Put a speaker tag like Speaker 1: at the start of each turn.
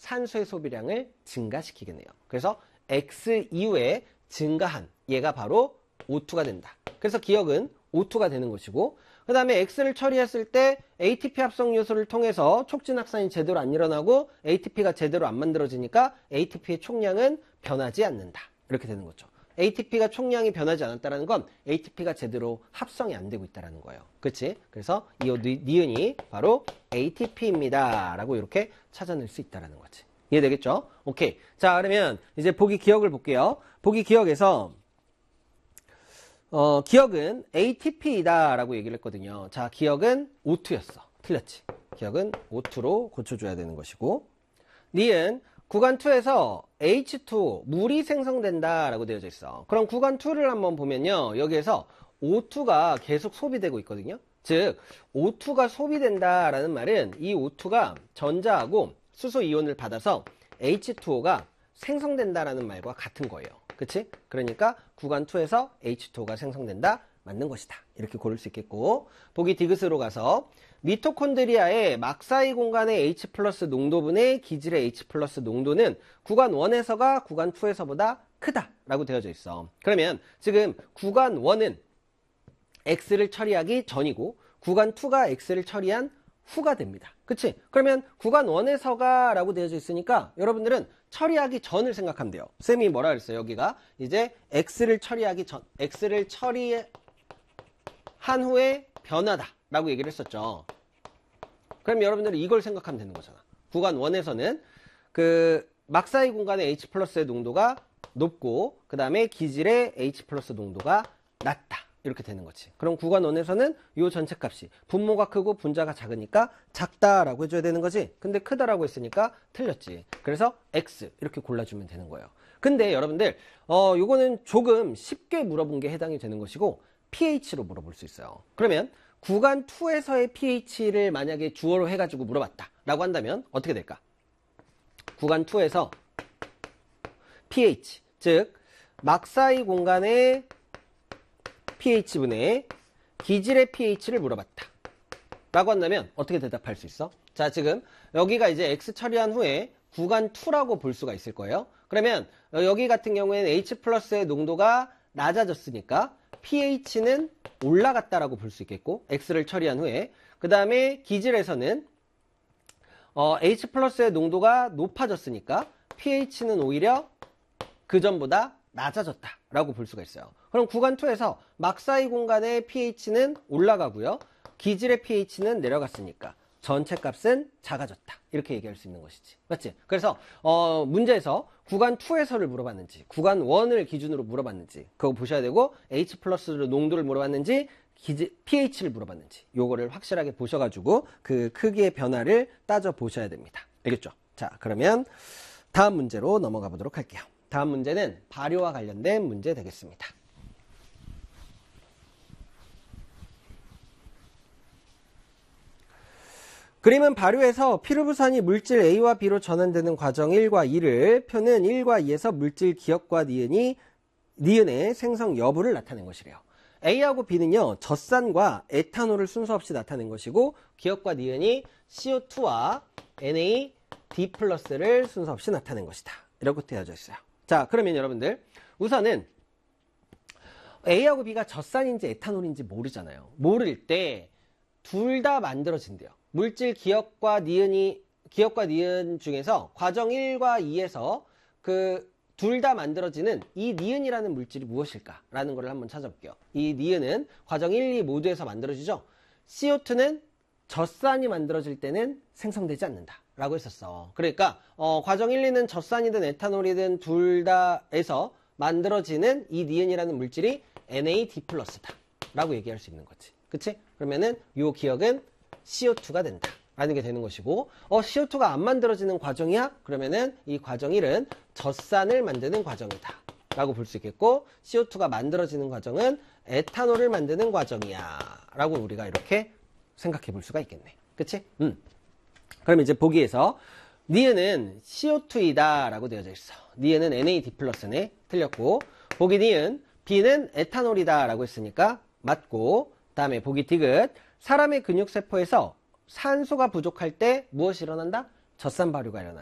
Speaker 1: 산소의 소비량을 증가시키겠네요. 그래서 X 이후에 증가한 얘가 바로 O2가 된다. 그래서 기억은 O2가 되는 것이고, 그 다음에 X를 처리했을 때 ATP 합성 요소를 통해서 촉진 확산이 제대로 안 일어나고 ATP가 제대로 안 만들어지니까 ATP의 총량은 변하지 않는다. 이렇게 되는 거죠. ATP가 총량이 변하지 않았다는 건 ATP가 제대로 합성이 안 되고 있다는 거예요. 그렇지? 그래서 이 니은이 바로 ATP입니다. 라고 이렇게 찾아낼 수 있다는 거지. 이해되겠죠? 오케이. 자, 그러면 이제 보기 기억을 볼게요. 보기 기억에서 기억은 ATP이다 라고 얘기를 했거든요. 자, 기억은 O2였어. 틀렸지. 기억은 O2로 고쳐줘야 되는 것이고, 니은 구간 2에서 H2O, 물이 생성된다 라고 되어져 있어. 그럼 구간 2를 한번 보면요. 여기에서 O2가 계속 소비되고 있거든요. 즉, O2가 소비된다 라는 말은 이 O2가 전자하고 수소 이온을 받아서 H2O가 생성된다 라는 말과 같은 거예요. 그치? 그러니까 구간 2에서 H2O가 생성된다. 맞는 것이다. 이렇게 고를 수 있겠고, 보기 디귿으로 가서 미토콘드리아의 막사이 공간의 H 플러스 농도분의 기질의 H 플러스 농도는 구간 1에서가 구간 2에서보다 크다 라고 되어져 있어. 그러면 지금 구간 1은 X를 처리하기 전이고 구간 2가 X를 처리한 후가 됩니다. 그치? 그러면 구간 1에서가 라고 되어져 있으니까 여러분들은 처리하기 전을 생각하면 돼요. 쌤이 뭐라 그랬어요? 여기가 이제 X를 처리하기 전, X를 처리한 후에 변하다 라고 얘기를 했었죠. 그럼 여러분들은 이걸 생각하면 되는 거잖아. 구간 1에서는 그 막사이 공간의 H 플러스의 농도가 높고 그 다음에 기질의 H 플러스 농도가 낮다. 이렇게 되는 거지. 그럼 구간 1에서는 이 전체 값이 분모가 크고 분자가 작으니까 작다라고 해줘야 되는 거지. 근데 크다라고 했으니까 틀렸지. 그래서 X 이렇게 골라주면 되는 거예요. 근데 여러분들 요거는 조금 쉽게 물어본 게 해당이 되는 것이고 pH로 물어볼 수 있어요. 그러면 구간 2에서의 pH를 만약에 주어로 해가지고 물어봤다 라고 한다면 어떻게 될까? 구간 2에서 pH, 즉 막사이 공간의 pH분의 기질의 pH를 물어봤다 라고 한다면 어떻게 대답할 수 있어? 자, 지금 여기가 이제 X 처리한 후에 구간 2라고 볼 수가 있을 거예요. 그러면 여기 같은 경우에는 H 플러스의 농도가 낮아졌으니까 pH는 올라갔다라고 볼 수 있겠고, X를 처리한 후에. 그 다음에 기질에서는 H 플러스의 농도가 높아졌으니까 pH는 오히려 그전보다 낮아졌다라고 볼 수가 있어요. 그럼 구간 2에서 막사이 공간의 pH는 올라가고요. 기질의 pH는 내려갔으니까 전체 값은 작아졌다. 이렇게 얘기할 수 있는 것이지. 맞지? 그래서 문제에서 구간 2에서를 물어봤는지 구간 1을 기준으로 물어봤는지 그거 보셔야 되고, H 플러스로 농도를 물어봤는지 pH를 물어봤는지 요거를 확실하게 보셔가지고 그 크기의 변화를 따져 보셔야 됩니다. 알겠죠? 자, 그러면 다음 문제로 넘어가 보도록 할게요. 다음 문제는 발효와 관련된 문제 되겠습니다. 그림은 발효에서 피루부산이 물질 A와 B로 전환되는 과정 1과 2를 표는 1과 2에서 물질 기억과 니은의 생성 여부를 나타낸 것이래요. A하고 B는요, 젖산과 에탄올을 순서 없이 나타낸 것이고, 기억과 니은이 CO2와 NAD+를 순서 없이 나타낸 것이다. 이렇게 되어져 있어요. 자, 그러면 여러분들 우선은 A하고 B가 젖산인지 에탄올인지 모르잖아요. 모를 때 둘 다 만들어진대요. 물질 기억과 니은 중에서 과정 1과 2에서 그 둘 다 만들어지는 이 니은이라는 물질이 무엇일까? 라는 것을 한번 찾아볼게요. 이 니은은 과정 1, 2 모두에서 만들어지죠? CO2는 젖산이 만들어질 때는 생성되지 않는다 라고 했었어. 그러니까 과정 1, 2는 젖산이든 에탄올이든 둘 다에서 만들어지는 이 니은이라는 물질이 NAD+다 라고 얘기할 수 있는 거지. 그치? 그러면은 요 기억은 CO2가 된다 라는 게 되는 것이고, CO2가 안 만들어지는 과정이야? 그러면은 이 과정 1은 젖산을 만드는 과정이다 라고 볼 수 있겠고, CO2가 만들어지는 과정은 에탄올을 만드는 과정이야 라고 우리가 이렇게 생각해 볼 수가 있겠네. 그치? 그럼 이제 보기에서 니은은 CO2이다 라고 되어져 있어. 니은은 NAD+네. 틀렸고, 보기 니은 B는 에탄올이다 라고 했으니까 맞고, 다음에 보기 디귿 사람의 근육세포에서 산소가 부족할 때 무엇이 일어난다? 젖산 발효가 일어난다.